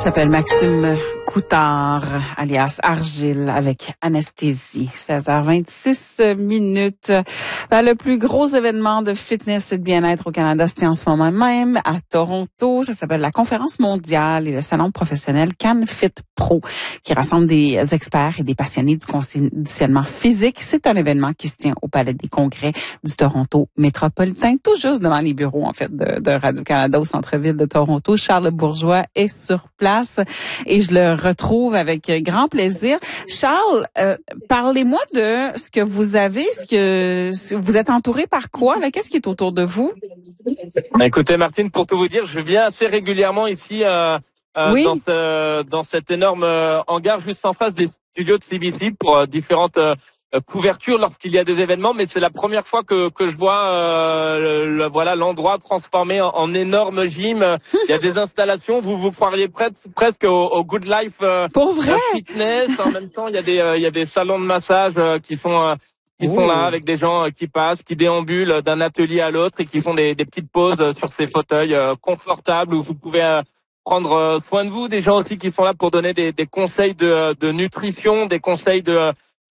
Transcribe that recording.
S'appelle Maxime Coutard, alias Argile, avec Anesthésie. 16h26 minutes. Le plus gros événement de fitness et de bien-être au Canada se tient en ce moment même à Toronto. Ça s'appelle la Conférence mondiale et le salon professionnel CanFit Pro, qui rassemble des experts et des passionnés du conditionnement physique. C'est un événement qui se tient au Palais des Congrès du Toronto métropolitain, tout juste devant les bureaux, en fait, de Radio-Canada au centre-ville de Toronto. Charles Bourgeois est sur place et je le retrouve avec grand plaisir. Charles, parlez-moi de ce que vous avez, vous êtes entouré par quoi, là? Qu'est-ce qui est autour de vous? Écoutez, Martine, pour tout vous dire, je viens assez régulièrement ici Oui. dans cet énorme hangar juste en face des studios de CBC pour différentes couvertures lorsqu'il y a des événements, mais c'est la première fois que je vois voilà l'endroit transformé en énorme gym. Il y a des installations, vous croiriez presque au Good Life Pour vrai? Fitness. En même temps, il y a des salons de massage qui sont là avec des gens qui passent, qui déambulent d'un atelier à l'autre et qui font des petites pauses sur ces fauteuils confortables où vous pouvez prendre soin de vous. Des gens aussi qui sont là pour donner des conseils de nutrition, des conseils de